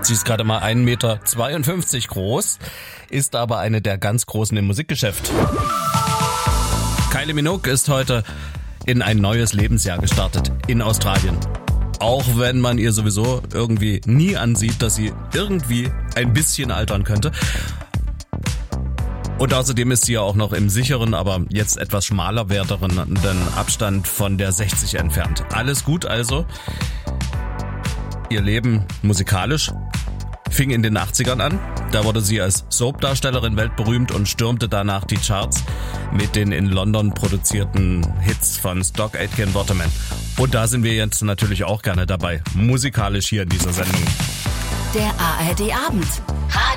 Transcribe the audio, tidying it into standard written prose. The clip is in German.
Sie ist gerade mal 1,52 Meter groß, ist aber eine der ganz Großen im Musikgeschäft. Kylie Minogue ist heute in ein neues Lebensjahr gestartet in Australien. Auch wenn man ihr sowieso irgendwie nie ansieht, dass sie irgendwie ein bisschen altern könnte. Und außerdem ist sie ja auch noch im sicheren, aber jetzt etwas schmaler werdenden Abstand von der 60 entfernt. Alles gut also. Ihr Leben musikalisch fing in den 80ern an. Da wurde sie als Soap-Darstellerin weltberühmt und stürmte danach die Charts mit den in London produzierten Hits von Stock Aitken Waterman. Und da sind wir jetzt natürlich auch gerne dabei, musikalisch hier in dieser Sendung. Der ARD Abend.